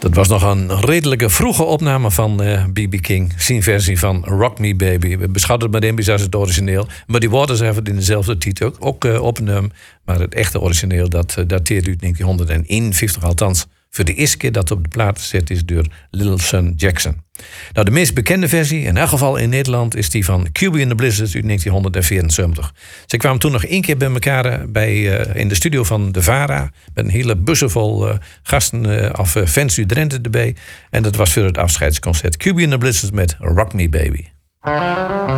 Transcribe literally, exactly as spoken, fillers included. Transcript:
Dat was nog een redelijke vroege opname van uh, B B King. Zijn versie van Rock Me Baby. We beschouwen het maar in als het origineel. Maar die woorden zijn in dezelfde titel ook, ook uh, opgenomen. Maar het echte origineel dat uh, dateert uit negentien eenenvijftig. Althans, voor de eerste keer dat op de plaat gezet is door Little Son Jackson. Nou, de meest bekende versie, in elk geval in Nederland, is die van Cubie and the Blizzards uit negentien vierenzeventig. Ze kwamen toen nog één keer bij elkaar bij, uh, in de studio van de VARA. Met een hele bussen vol uh, gasten uh, of uh, fans uit Drenthe erbij. En dat was voor het afscheidsconcert. Cubie and the Blizzards met Rock Me Baby.